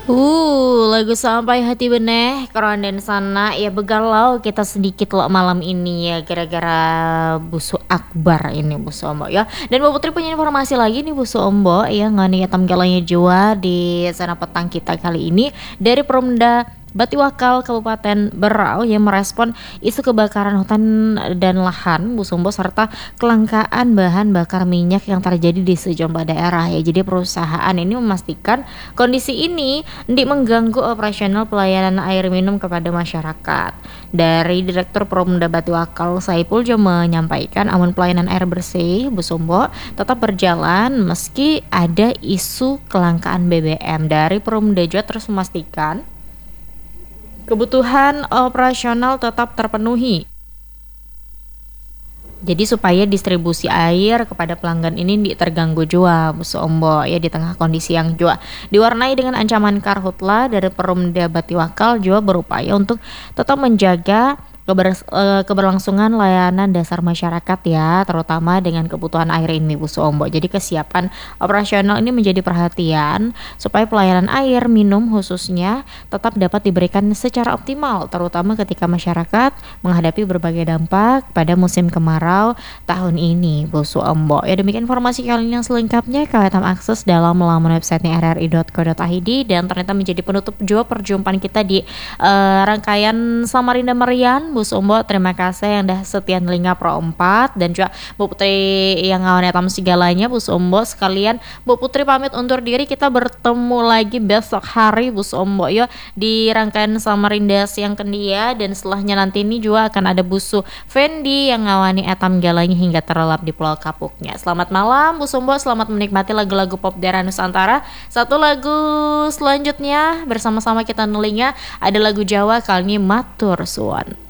Lagu sampai hati beneh keronden sana ya begalau kita sedikit loh malam ini ya gara-gara Busu Akbar ini Busu Ombo ya. Dan Mbak Putri punya informasi lagi nih Busu Ombo ya ngani hitam galanya jua di sana petang kita kali ini dari Perumda Batiwakal Kabupaten Berau yang merespon isu kebakaran hutan dan lahan Bu Sumbo serta kelangkaan bahan bakar minyak yang terjadi di sejumlah daerah ya. Jadi perusahaan ini memastikan kondisi ini tidak mengganggu operasional pelayanan air minum kepada masyarakat. Dari Direktur Perumda Batiwakal Saipul Jo menyampaikan aman pelayanan air bersih Bu Sumbo tetap berjalan meski ada isu kelangkaan BBM. Dari Perumda juga terus memastikan kebutuhan operasional tetap terpenuhi. Jadi supaya distribusi air kepada pelanggan ini tidak terganggu jua Bu Ombo ya di tengah kondisi yang jua diwarnai dengan ancaman karhutla. Dari Perumda Batiwakal jua berupaya untuk tetap menjaga keberlangsungan layanan dasar masyarakat ya, terutama dengan kebutuhan air ini Bu Ombo. Jadi kesiapan operasional ini menjadi perhatian supaya pelayanan air minum khususnya tetap dapat diberikan secara optimal, terutama ketika masyarakat menghadapi berbagai dampak pada musim kemarau tahun ini Bu Ombo. Ya demikian informasi kalian yang selengkapnya kalian akses dalam laman websitenya rri.co.id dan ternyata menjadi penutup juga perjumpaan kita di rangkaian Samarinda Merian Bu Sumbo. Terima kasih yang dah setia telinga Pro 4 dan juga Bu Putri yang ngawannya tamu segalanya Bu Sumbo sekalian. Bu Putri pamit undur diri, kita bertemu lagi besok hari Bu Sumbo ya di rangkaian Samarinda Siang Kendia, dan setelahnya nanti ini juga akan ada Busu Fendi yang ngawani etam galanya hingga terlelap di Pulau Kapuknya. Selamat malam Bu Sumbo, selamat menikmati lagu-lagu pop daerah Nusantara. Satu lagu selanjutnya bersama-sama kita nulinya ada lagu Jawa kali ini Matur Suwun.